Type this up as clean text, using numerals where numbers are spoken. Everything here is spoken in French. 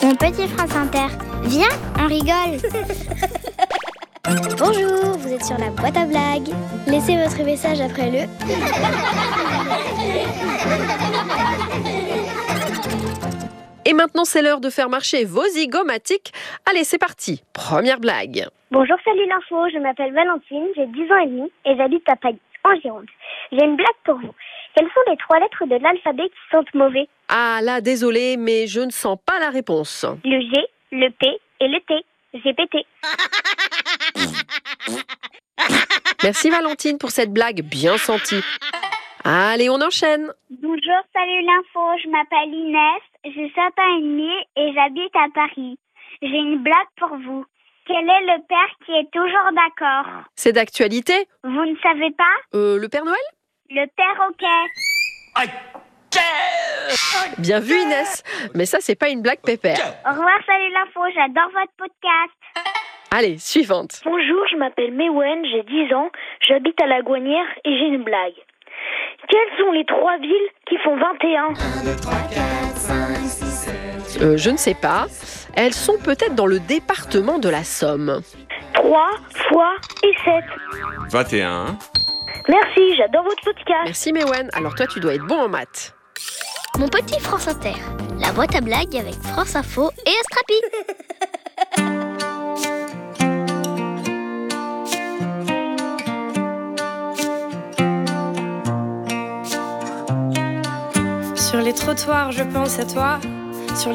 Mon petit France Inter, viens, on rigole. Bonjour, vous êtes sur la boîte à blagues. Laissez votre message après le... Et maintenant, c'est l'heure de faire marcher vos zygomatiques. Allez, c'est parti. Première blague. Bonjour, salut l'info, je m'appelle Valentine, j'ai 10 ans et demi et j'habite à Paris, en Gironde. J'ai une blague pour vous. Quelles sont les 3 lettres de l'alphabet qui sentent mauvais? Ah là, désolé, mais je ne sens pas la réponse. Le G, le P et le T. GPT. Merci Valentine pour cette blague bien sentie. Allez, on enchaîne. Bonjour, salut l'info, je m'appelle Inès, j'ai 7 ans et demi et j'habite à Paris. J'ai une blague pour vous. Quel est le père qui est toujours d'accord? C'est d'actualité. Vous ne savez pas? Le Père Noël? Le perroquet. Bien vu Inès. Mais ça, c'est pas une blague pépère. Au revoir, salut l'info, j'adore votre podcast. Allez, suivante. Bonjour, je m'appelle Mewen, j'ai 10 ans, j'habite à La Gouanière et j'ai une blague. Quelles sont les 3 villes qui font 21? Je ne sais pas. Elles sont peut-être dans le département de la Somme. 3 fois et 7. 21. Merci, j'adore votre podcast. Merci Mewen. Alors toi, tu dois être bon en maths. Mon petit France Inter, la boîte à blagues avec France Info et Astrapi. Sur les trottoirs, je pense à toi.